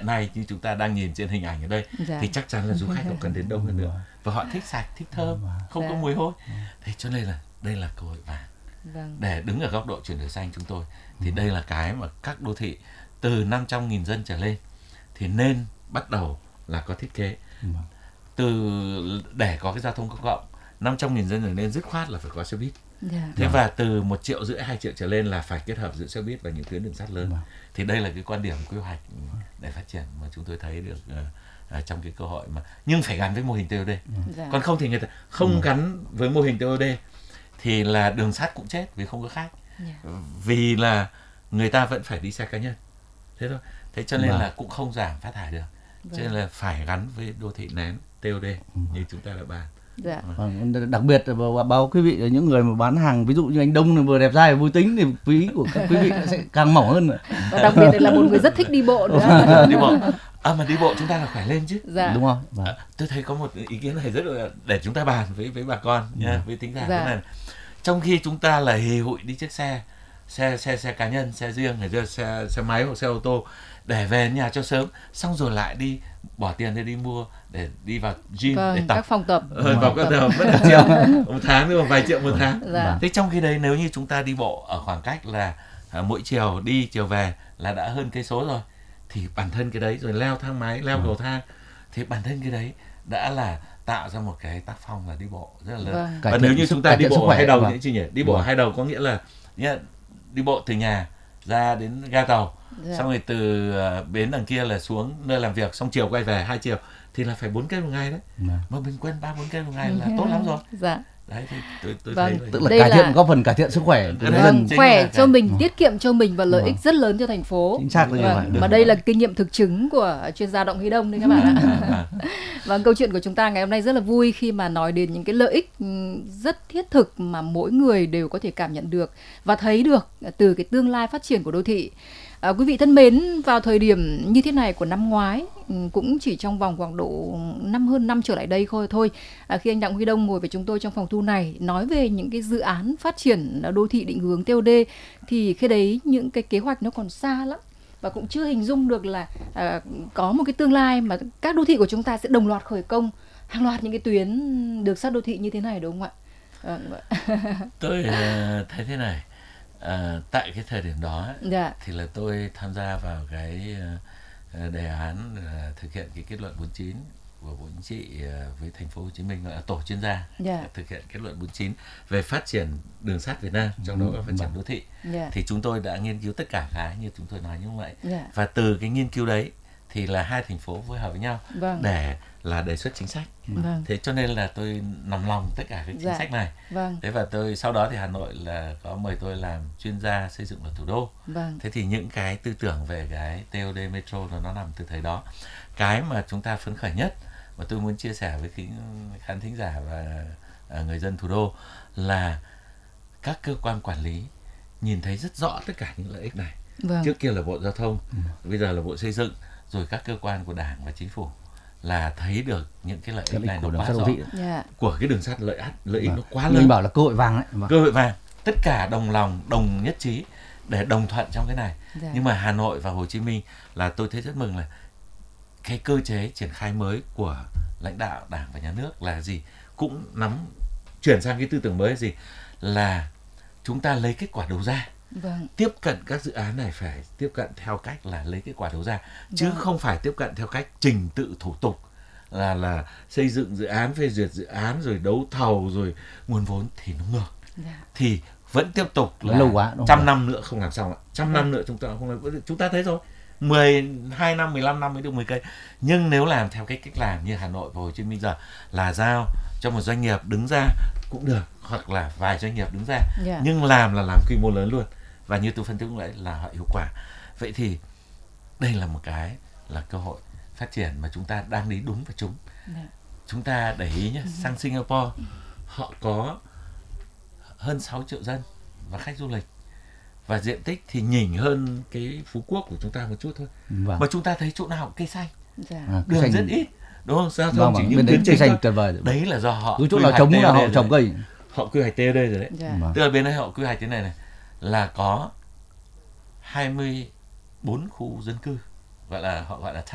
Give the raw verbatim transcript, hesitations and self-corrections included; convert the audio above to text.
hiện nay như chúng ta đang nhìn trên hình ảnh ở đây, dạ. thì chắc chắn là du khách họ cần đến đông hơn nữa, và họ thích sạch, thích thơm, không dạ. có mùi hôi. Thế cho nên là đây là cơ hội vàng. Vâng. Để đứng ở góc độ chuyển đổi xanh chúng tôi thì đây là cái mà các đô thị từ năm trăm nghìn dân trở lên thì nên bắt đầu là có thiết kế. Từ để có cái giao thông công cộng năm trăm nghìn dân trở lên dứt khoát là phải có xe buýt. Yeah. Thế và từ một triệu rưỡi hai triệu trở lên là phải kết hợp giữa xe buýt và những tuyến đường sắt lớn. Yeah. Thì đây là cái quan điểm quy hoạch để phát triển mà chúng tôi thấy được uh, uh, trong cái cơ hội mà nhưng phải gắn với mô hình tê ô đê. Yeah. Còn không thì người ta không yeah. gắn với mô hình tê ô đê thì là đường sắt cũng chết vì không có khách. Yeah. Vì là người ta vẫn phải đi xe cá nhân. Thế thôi. Thế cho nên yeah. là cũng không giảm phát thải được. Yeah. Cho nên là phải gắn với đô thị nén tê ô đê yeah. như chúng ta đã bàn. Dạ. Đặc biệt là báo quý vị, những người mà bán hàng ví dụ như anh Đông này vừa đẹp trai vui tính thì quý của các quý vị sẽ càng mỏng hơn. Và đặc biệt là một người rất thích đi bộ nữa. Đi bộ. À mà đi bộ chúng ta là khỏe lên chứ. Dạ. Đúng không? À, tôi thấy có một ý kiến này rất là để chúng ta bàn với với bà con nha, dạ. với tính giả dạ. thế này. Trong khi chúng ta là hì hụi đi chiếc xe, xe xe xe cá nhân, xe riêng, hay xe xe máy hoặc xe ô tô để về nhà cho sớm, xong rồi lại đi bỏ tiền để đi mua để đi vào gym vâng, để tập các phòng tập ừ, vào các tập mất là triệu một tháng nữa, vài triệu một tháng. Dạ. Thế trong khi đấy nếu như chúng ta đi bộ ở khoảng cách là à, mỗi chiều đi chiều về là đã hơn cây số rồi, thì bản thân cái đấy rồi leo thang máy, leo cầu thang, thì bản thân cái đấy đã là tạo ra một cái tác phong là đi bộ rất là lớn. Vâng. Và nếu như chúng ta đi bộ hai đầu thì nhỉ, đi bộ vâng. hai đầu có nghĩa là nhá, đi bộ từ nhà ra đến ga tàu, dạ. xong rồi từ uh, bến đằng kia là xuống nơi làm việc, xong chiều quay về hai chiều thì là phải bốn cây một ngày đấy. Dạ. Mà bình quân ba bốn cây một ngày là tốt lắm rồi. Dạ. Đấy thì tôi tôi vâng. thấy tức là cải thiện, góp phần cải thiện sức khỏe của người dân, khỏe cho mình, ừ. tiết kiệm cho mình và lợi ích rất lớn cho thành phố. Chính xác là vâng. Và đây là kinh nghiệm thực chứng của chuyên gia Động Huy Đông đấy các bạn ạ. Và câu chuyện của chúng ta ngày hôm nay rất là vui khi mà nói đến những cái lợi ích rất thiết thực mà mỗi người đều có thể cảm nhận được và thấy được từ cái tương lai phát triển của đô thị. À, quý vị thân mến, vào thời điểm như thế này của năm ngoái, cũng chỉ trong vòng khoảng độ năm hơn năm trở lại đây thôi thôi à, khi anh Đặng Huy Đông ngồi với chúng tôi trong phòng thu này nói về những cái dự án phát triển đô thị định hướng tê ô đê, thì khi đấy những cái kế hoạch nó còn xa lắm và cũng chưa hình dung được là à, có một cái tương lai mà các đô thị của chúng ta sẽ đồng loạt khởi công hàng loạt những cái tuyến đường sắt đô thị như thế này, đúng không ạ? À, tôi uh, thấy thế này. À, tại cái thời điểm đó dạ. thì là tôi tham gia vào cái uh, đề án uh, thực hiện cái kết luận bốn mươi chín của Bộ Chính trị uh, với thành phố Hồ Chí Minh, gọi là tổ chuyên gia dạ. thực hiện kết luận bốn mươi chín về phát triển đường sắt Việt Nam, trong đó có phát triển đô thị. Dạ. Thì chúng tôi đã nghiên cứu tất cả cái như chúng tôi nói như vậy. Dạ. Và từ cái nghiên cứu đấy thì là hai thành phố phối hợp với nhau vâng. để là đề xuất chính sách. Vâng. Thế cho nên là tôi nằm lòng tất cả cái chính dạ. sách này. Vâng. Thế và tôi sau đó thì Hà Nội là có mời tôi làm chuyên gia xây dựng luật thủ đô. Vâng. Thế thì những cái tư tưởng về cái tê ô đê Metro nó, nó nằm từ thời đó. Cái mà chúng ta phấn khởi nhất mà tôi muốn chia sẻ với cái khán thính giả và người dân thủ đô là các cơ quan quản lý nhìn thấy rất rõ tất cả những lợi ích này. Vâng. Trước kia là Bộ Giao thông, ừ. bây giờ là Bộ Xây dựng, rồi các cơ quan của Đảng và Chính phủ là thấy được những cái lợi ích này nó quá rõ yeah. của cái đường sắt, lợi ích lợi ích vâng. nó quá lớn. Mình bảo là cơ hội vàng đấy. Vâng. Cơ hội vàng, tất cả đồng lòng, đồng nhất trí để đồng thuận trong cái này. Yeah. Nhưng mà Hà Nội và Hồ Chí Minh là tôi thấy rất mừng là cái cơ chế triển khai mới của lãnh đạo Đảng và Nhà nước là gì, cũng nắm chuyển sang cái tư tưởng mới là gì, là chúng ta lấy kết quả đầu ra. Vâng. Tiếp cận các dự án này phải tiếp cận theo cách là lấy kết quả đầu ra, chứ vâng. không phải tiếp cận theo cách trình tự thủ tục là là xây dựng dự án, phê duyệt dự án, rồi đấu thầu, rồi nguồn vốn thì nó ngược. Dạ. Thì vẫn tiếp tục là lâu quá, trăm năm nữa không làm xong ạ. Trăm năm nữa chúng ta không làm, chúng ta thấy rồi, mười hai năm, mười lăm năm mới được mười cây. Nhưng nếu làm theo cái cách làm như Hà Nội và Hồ Chí Minh giờ là giao cho một doanh nghiệp đứng ra cũng được, hoặc là vài doanh nghiệp đứng ra, yeah. nhưng làm là làm quy mô lớn luôn, và như tôi phân tích lại là họ hiệu quả. Vậy thì đây là một cái là cơ hội phát triển mà chúng ta đang đi đúng và trúng. Yeah. Chúng ta để ý nhé, sang Singapore họ có hơn sáu triệu dân và khách du lịch, và diện tích thì nhỉnh hơn cái Phú Quốc của chúng ta một chút thôi. Vâng. Mà chúng ta thấy chỗ nào cây xanh, dạ. à, đường xanh... rất ít, đúng không? Giao thông vâng, chỉ những tuyến cây xanh tuyệt vời. Đấy là do họ cứ chỗ nào trống là họ trồng cây. Họ quy hoạch tê ô đê rồi đấy. Dạ. Vâng. Tức là bên đây họ quy hoạch thế này này là có hai mươi bốn khu dân cư, gọi là họ gọi là